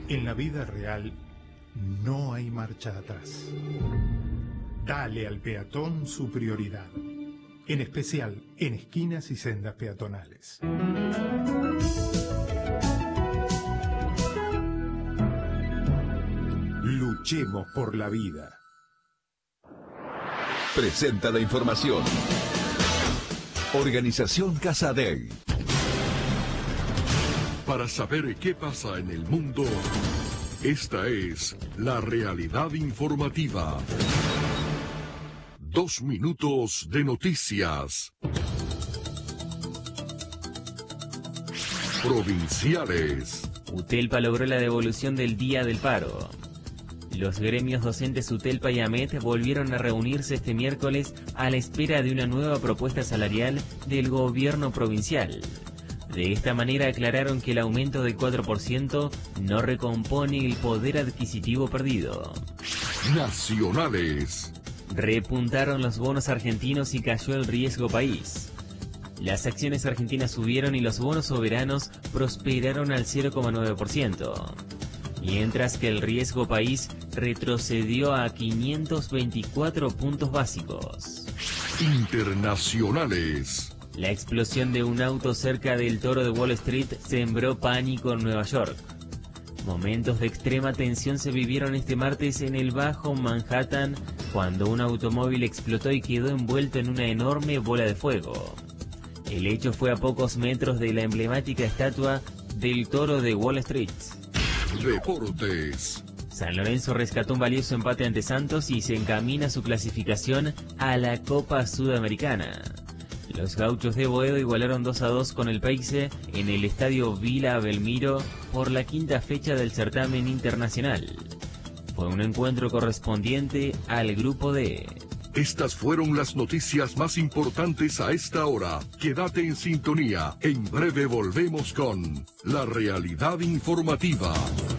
En la vida real no hay marcha atrás. Dale al peatón su prioridad, en especial en esquinas y sendas peatonales. Luchemos por la vida. Presenta la información. Organización Casadei. Para saber qué pasa en el mundo, esta es la realidad informativa. 2 minutos de noticias. Provinciales. UTELPA logró la devolución del Día del Paro. Los gremios docentes UTELPA y AMET volvieron a reunirse este miércoles a la espera de una nueva propuesta salarial del gobierno provincial. De esta manera aclararon que el aumento del 4% no recompone el poder adquisitivo perdido. Nacionales. Repuntaron los bonos argentinos y cayó el riesgo país. Las acciones argentinas subieron y los bonos soberanos prosperaron al 0,9%, mientras que el riesgo país retrocedió a 524 puntos básicos. Internacionales. La explosión de un auto cerca del Toro de Wall Street sembró pánico en Nueva York. Momentos de extrema tensión se vivieron este martes en el Bajo Manhattan cuando un automóvil explotó y quedó envuelto en una enorme bola de fuego. El hecho fue a pocos metros de la emblemática estatua del Toro de Wall Street. Deportes. San Lorenzo rescató un valioso empate ante Santos y se encamina a su clasificación a la Copa Sudamericana. Los gauchos de Boedo igualaron 2-2 con el Peixe en el estadio Vila Belmiro por la quinta fecha del certamen internacional. Fue un encuentro correspondiente al grupo D. Estas fueron las noticias más importantes a esta hora. Quédate en sintonía. En breve volvemos con la realidad informativa.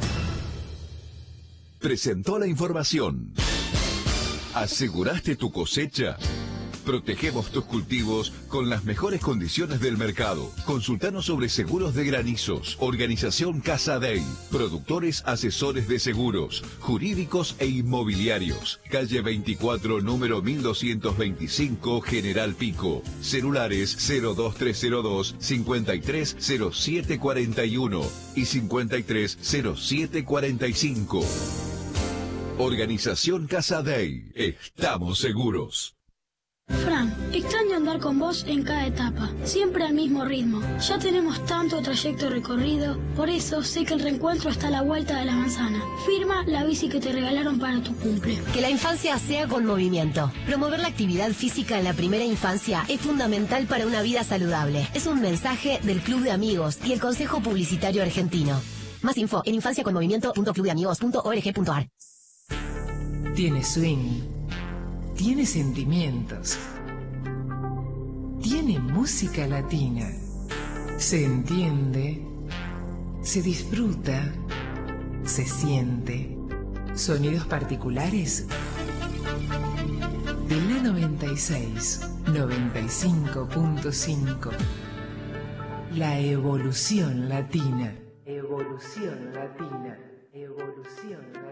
Presentó la información. ¿Aseguraste tu cosecha? Protegemos tus cultivos con las mejores condiciones del mercado. Consultanos sobre seguros de granizos. Organización Casadei. Productores asesores de seguros, jurídicos e inmobiliarios. Calle 24, número 1225, General Pico. Celulares 02302 530741 y 530745. Organización Casadei. Estamos seguros. Fran, extraño andar con vos en cada etapa, siempre al mismo ritmo. Ya tenemos tanto trayecto recorrido, por eso sé que el reencuentro está a la vuelta de la manzana. Firma la bici que te regalaron para tu cumple. Que la infancia sea con movimiento. Promover la actividad física en la primera infancia es fundamental para una vida saludable. Es un mensaje del Club de Amigos y el Consejo Publicitario Argentino. Más info en infanciaconmovimiento.clubdeamigos.org.ar. Tiene swing. Tiene sentimientos. Tiene música latina. Se entiende. Se disfruta. Se siente. Sonidos particulares. De la 96, 95.5. La evolución latina. Evolución latina. Evolución latina.